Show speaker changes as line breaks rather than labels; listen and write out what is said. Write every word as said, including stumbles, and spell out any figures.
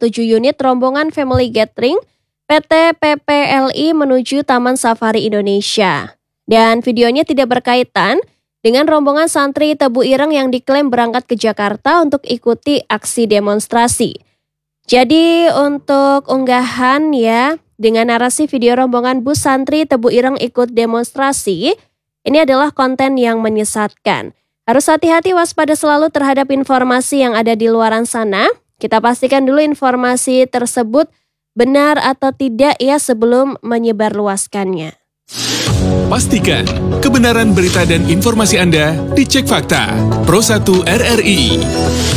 tujuh unit rombongan Family Gathering P T P P L I menuju Taman Safari Indonesia. Dan videonya tidak berkaitan dengan rombongan santri Tebu Ireng yang diklaim berangkat ke Jakarta untuk ikuti aksi demonstrasi. Jadi untuk unggahan ya, dengan narasi video rombongan bus santri Tebu Ireng ikut demonstrasi, ini adalah konten yang menyesatkan. Harus hati-hati, waspada selalu terhadap informasi yang ada di luaran sana. Kita pastikan dulu informasi tersebut benar atau tidak ya sebelum menyebarluaskannya.
Pastikan kebenaran berita dan informasi Anda dicek fakta. Pro satu R R I.